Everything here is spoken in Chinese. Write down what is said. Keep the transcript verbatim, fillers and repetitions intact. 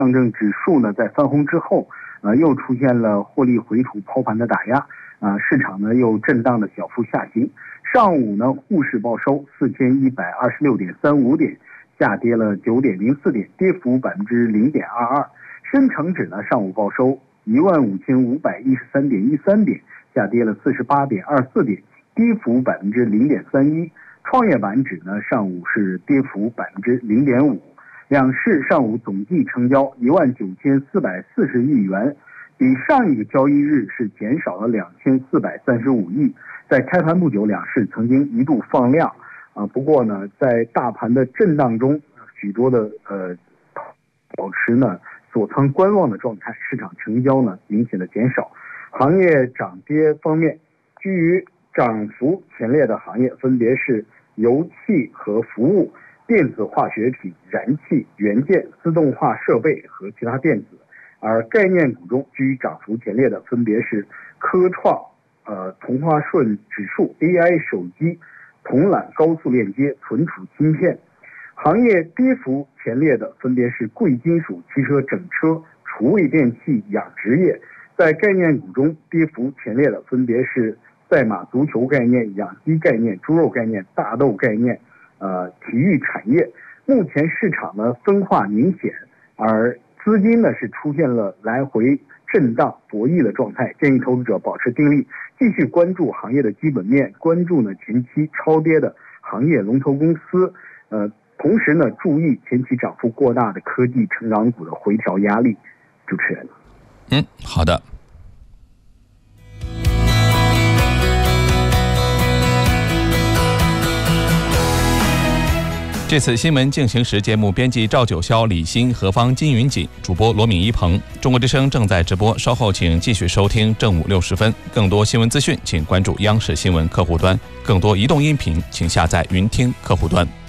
上证指数呢在翻红之后，呃又出现了获利回吐抛盘的打压，啊、呃、市场呢又震荡的小幅下行。上午呢沪市报收四千一百二十六点三五点，下跌了九点零四点，跌幅百分之零点二二。深成指呢上午报收一万五千五百一十三点一三点，下跌了四十八点二四点，跌幅百分之零点三一。创业板指呢上午是跌幅百分之零点五。两市上午总计成交一万九千四百四十亿元，比上一个交易日是减少了两千四百三十五亿。在开盘不久，两市曾经一度放量啊，不过呢，在大盘的震荡中，许多的呃保持呢锁仓观望的状态，市场成交呢明显的减少。行业涨跌方面，居于涨幅前列的行业分别是油气和服务、电子化学品、燃气、元件、自动化设备和其他电子，而概念股中居于涨幅前列的分别是科创、呃同花顺指数、A I 手机、铜缆高速链接、存储芯片。行业跌幅前列的分别是贵金属、汽车整车、厨卫电器、养殖业。在概念股中跌幅前列的分别是赛马足球概念、养鸡概念、猪肉概念、大豆概念、呃体育产业。目前市场呢分化明显，而资金呢是出现了来回震荡博弈的状态，建议投资者保持定力，继续关注行业的基本面，关注呢前期超跌的行业龙头公司，呃，同时呢注意前期涨幅过大的科技成长股的回调压力。主持人， 嗯，好的。这次新闻进行时节目编辑赵九霄、李欣、何方、金云锦，主播罗敏一鹏。中国之声正在直播，稍后请继续收听正午六十分。更多新闻资讯，请关注央视新闻客户端；更多移动音频，请下载云听客户端。